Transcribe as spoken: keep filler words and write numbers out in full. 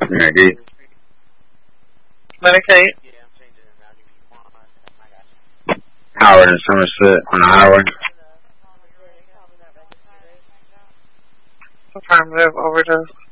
Yeah, dude. Medicaid. Howard and Somerset on the highway. Affirmative overdose.